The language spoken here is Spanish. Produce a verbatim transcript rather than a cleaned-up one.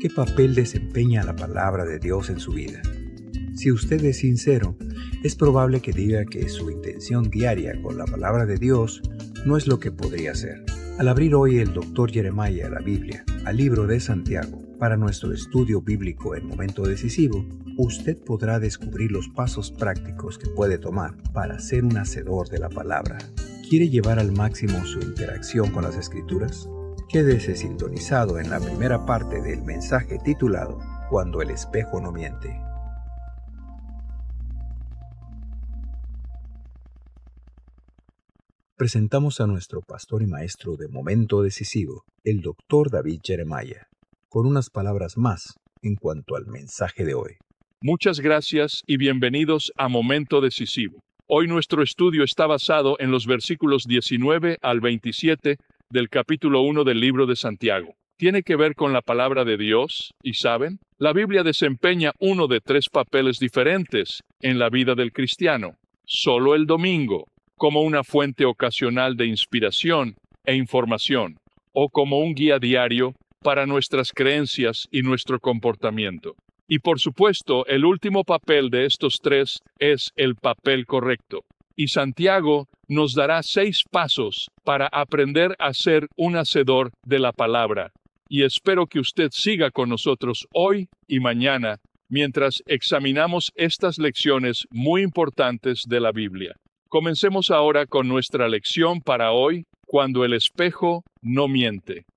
¿Qué papel desempeña la palabra de Dios en su vida? Si usted es sincero, es probable que diga que su intención diaria con la palabra de Dios no es lo que podría ser. Al abrir hoy el doctor Jeremiah la Biblia, al libro de Santiago, para nuestro estudio bíblico en momento decisivo, usted podrá descubrir los pasos prácticos que puede tomar para ser un hacedor de la palabra. ¿Quiere llevar al máximo su interacción con las Escrituras? Quédese sintonizado en la primera parte del mensaje titulado Cuando el espejo no miente. Presentamos a nuestro pastor y maestro de momento decisivo, el doctor David Jeremiah, con unas palabras más en cuanto al mensaje de hoy. Muchas gracias y bienvenidos a Momento Decisivo. Hoy nuestro estudio está basado en los versículos diecinueve al veintisiete del capítulo uno del libro de Santiago. Tiene que ver con la palabra de Dios, y ¿saben? La Biblia desempeña uno de tres papeles diferentes en la vida del cristiano. Solo el domingo, como una fuente ocasional de inspiración e información, o como un guía diario para nuestras creencias y nuestro comportamiento. Y por supuesto, el último papel de estos tres es el papel correcto. Y Santiago nos dará seis pasos para aprender a ser un hacedor de la palabra. Y espero que usted siga con nosotros hoy y mañana mientras examinamos estas lecciones muy importantes de la Biblia. Comencemos ahora con nuestra lección para hoy, cuando el espejo no miente.